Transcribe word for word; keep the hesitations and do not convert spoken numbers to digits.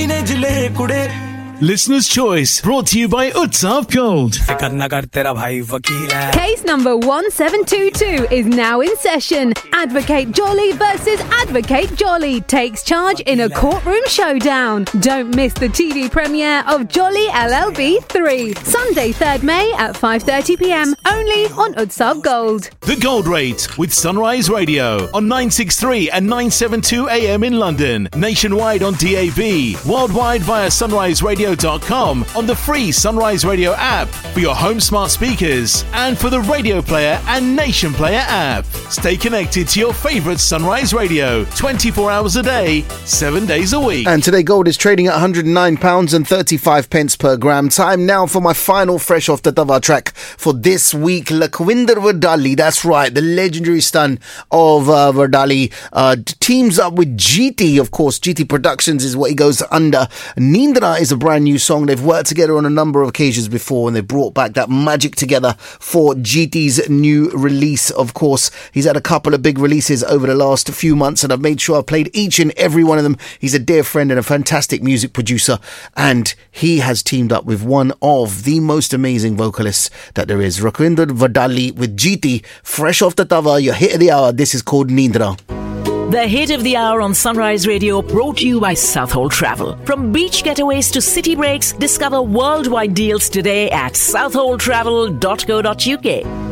सीने जिले कुड़े Listener's Choice, brought to you by Utsav Gold. Case number one seven two two is now in session. Advocate Jolly versus Advocate Jolly takes charge in a courtroom showdown. Don't miss the T V premiere of Jolly L L B three, Sunday third May at five thirty p m, only on Utsav Gold. The Gold Rate with Sunrise Radio on nine sixty-three and nine seventy-two a m in London, nationwide on D A B, worldwide via sunrise radio dot com, on the free Sunrise Radio app for your home smart speakers, and for the Radio Player and Nation Player app. Stay connected to your favourite Sunrise Radio twenty-four hours a day, seven days a week. And today gold is trading at one hundred nine pounds thirty-five per gram. Time now for my final fresh off the Tava track for this week. Lakhwinder Wadali, that's right, the legendary son of uh, Wadali, uh, teams up with G T. Of course, G T Productions is what he goes under. Neendra is a brand new song. They've worked together on a number of occasions before, and they've brought back that magic together for G T's new release. Of course, he's had a couple of big releases over the last few months, and I've made sure I've played each and every one of them. He's a dear friend and a fantastic music producer, and he has teamed up with one of the most amazing vocalists that there is, Lakhwinder Wadali with G T. Fresh off the Tava, your hit of the hour. This is called Neendra. The hit of the hour on Sunrise Radio, brought to you by Southhold Travel. From beach getaways to city breaks, discover worldwide deals today at southhold travel dot co dot uk.